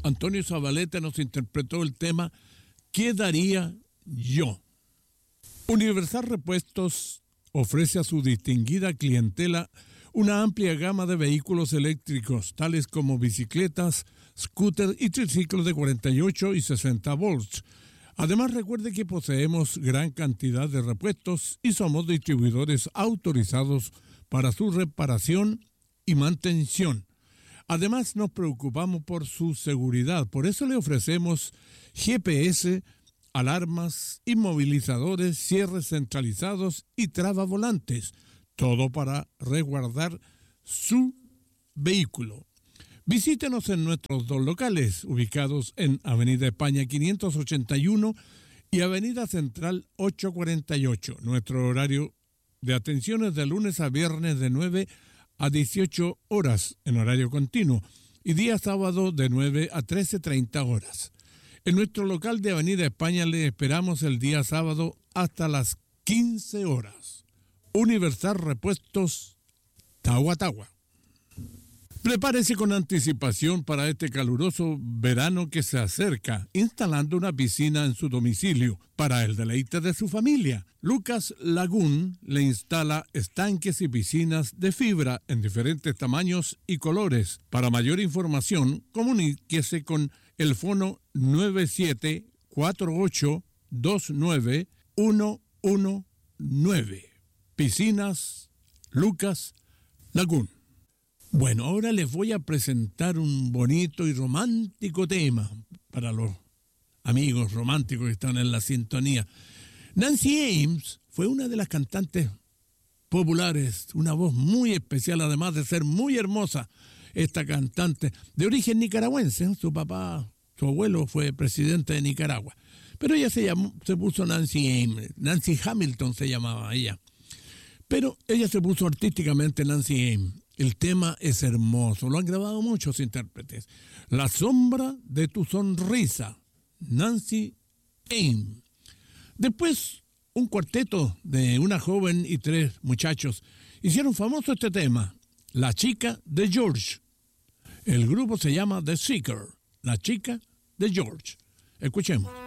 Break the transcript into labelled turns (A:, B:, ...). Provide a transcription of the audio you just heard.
A: Antonio Zabaleta nos interpretó el tema ¿Qué daría yo? Universal Repuestos ofrece a su distinguida clientela una amplia gama de vehículos eléctricos, tales como bicicletas, scooters y triciclos de 48 y 60 volts. Además, recuerde que poseemos gran cantidad de repuestos y somos distribuidores autorizados para su reparación y mantención. Además, nos preocupamos por su seguridad, por eso le ofrecemos GPS, alarmas, inmovilizadores, cierres centralizados y trabavolantes, todo para resguardar su vehículo. Visítenos en nuestros dos locales, ubicados en Avenida España 581 y Avenida Central 848. Nuestro horario de atención es de lunes a viernes de 9 a 18 horas en horario continuo y día sábado de 9 a 13:30 horas. En nuestro local de Avenida España le esperamos el día sábado hasta las 15 horas. Universal Repuestos, Tagua Tagua. Prepárese con anticipación para este caluroso verano que se acerca, instalando una piscina en su domicilio para el deleite de su familia. Lucas Lagoon le instala estanques y piscinas de fibra en diferentes tamaños y colores. Para mayor información, comuníquese con el fono 9748291119. Piscinas Lucas Lagoon. Bueno, ahora les voy a presentar un bonito y romántico tema para los amigos románticos que están en la sintonía. Nancy Ames fue una de las cantantes populares, una voz muy especial, además de ser muy hermosa. Esta cantante de origen nicaragüense, su papá, su abuelo fue presidente de Nicaragua. Pero ella se puso Nancy Ames, Nancy Hamilton se llamaba ella. Pero ella se puso artísticamente Nancy Ames. El tema es hermoso, lo han grabado muchos intérpretes. La sombra de tu sonrisa, Nancy Ames. Después, un cuarteto de una joven y 3 muchachos hicieron famoso este tema, La chica de George. El grupo se llama The Seeker, La chica de George. Escuchemos.